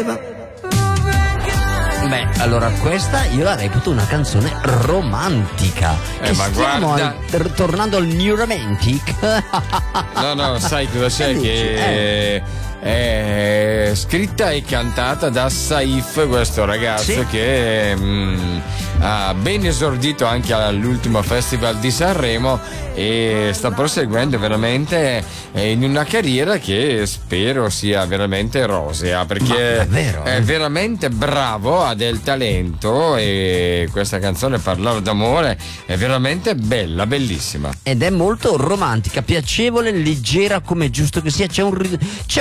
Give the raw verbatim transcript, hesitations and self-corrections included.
voleva. Beh, allora questa io la reputo una canzone romantica. Eh, e ma stiamo guarda- al- tornando al New Romantic. No, no, sai cosa c'è? Che dici? Che è scritta e cantata da Saif, questo ragazzo Sì. che mm, ha ben esordito anche all'ultimo festival di Sanremo e sta proseguendo veramente eh, in una carriera che spero sia veramente rosea, perché Ma davvero, è eh? veramente bravo, ha del talento e questa canzone, Parlare d'amore, è veramente bella, bellissima. Ed è molto romantica, piacevole, leggera come giusto che sia. C'è un ri- c'è